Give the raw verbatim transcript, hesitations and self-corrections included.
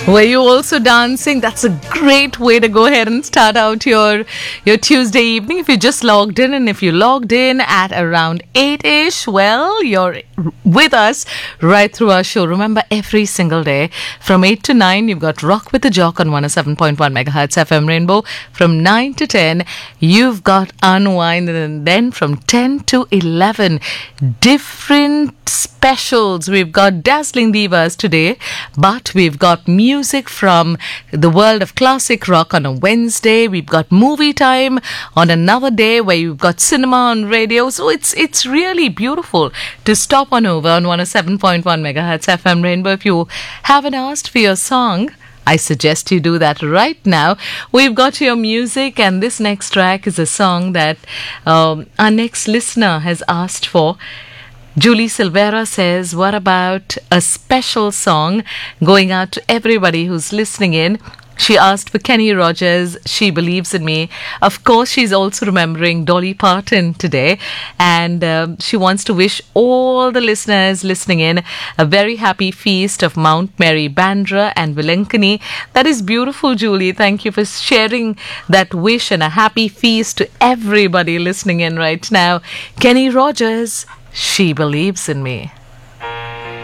Were you also dancing? That's a great way to go ahead and start out your your Tuesday evening. If you just logged in, and if you logged in at around eight-ish, well, you're with us right through our show. Remember, every single day from eight to nine, you've got Rock with the Jock on one oh seven point one megahertz F M Rainbow. From nine to ten, you've got Unwind, and then from ten to eleven, different specials. We've got Dazzling Divas today, but we've got music from the world of classic rock on a Wednesday. We've got movie time on another day where you've got cinema on radio. So it's it's really beautiful to stop on over on one oh seven point one megahertz F M Rainbow. If you haven't asked for your song, I suggest you do that right now. We've got your music, and this next track is a song that um, our next listener has asked for. Julie Silvera says, what about a special song going out to everybody who's listening in? She asked for Kenny Rogers, She Believes in Me. Of course, she's also remembering Dolly Parton today, and um, she wants to wish all the listeners listening in a very happy feast of Mount Mary Bandra and Vilenkani. That is beautiful, Julie. Thank you for sharing that wish, and a happy feast to everybody listening in right now. Kenny Rogers, She Believes in Me.